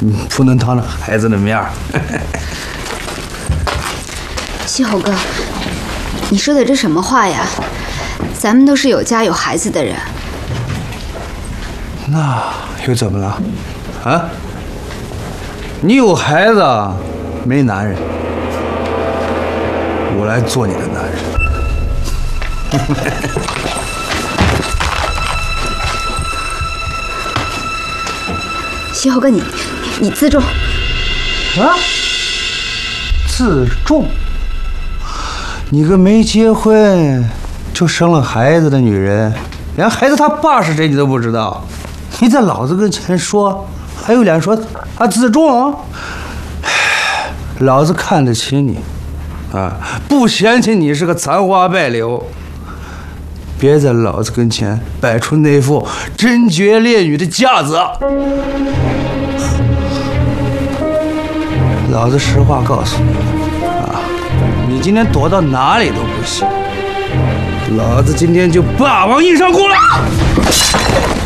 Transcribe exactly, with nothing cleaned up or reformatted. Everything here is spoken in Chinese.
不能当着孩子的面儿。 西侯哥，你说的这什么话呀？咱们都是有家有孩子的人。 那又怎么了？啊？你有孩子，没男人，我来做你的男人。 西侯哥，你你自重啊！自重？你个没结婚就生了孩子的女人，连孩子他爸是谁你都不知道，你在老子跟前说，还有脸说啊自重啊？老子看得起你，啊，不嫌弃你是个残花败柳。别在老子跟前摆出那副贞洁烈女的架子。老子实话告诉你啊，你今天躲到哪里都不行。老子今天就霸王硬上弓了。